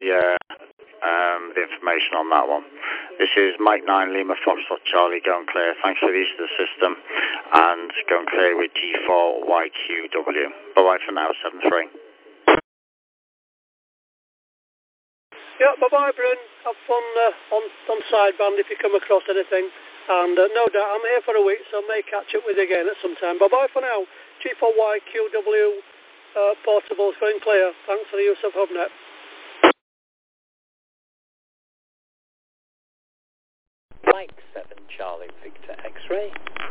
Yeah, the information on that one. This is Mike 9 Lima Foxtrot Charlie going clear. Thanks for the use of the system and going clear with G4YQW. Bye-bye for now, 73. Yeah, bye-bye, Brun. Have fun on sideband if you come across anything. And no doubt, I'm here for a week, so I may catch up with you again at some time. Bye-bye for now. G4YQW portables going clear. Thanks for the use of HubNet. Mike 7 Charlie Victor X-Ray.